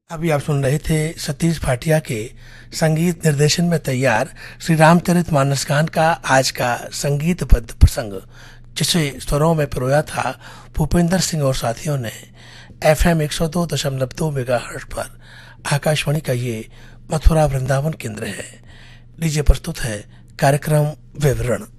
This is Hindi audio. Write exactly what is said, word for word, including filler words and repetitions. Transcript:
अभी आप सुन रहे थे सतीश भाटिया के संगीत निर्देशन में तैयार श्री रामचरितमानस गान का आज का संगीतबद्ध प्रसंग, जिसे स्वरों में पिरोया था भूपेंद्र सिंह और साथियों ने। एफ एम एक सौ दो दशमलव दो मेगा हर्ट्ज पर आकाशवाणी का ये मथुरा वृंदावन केंद्र है। लीजिए प्रस्तुत है कार्यक्रम विवरण।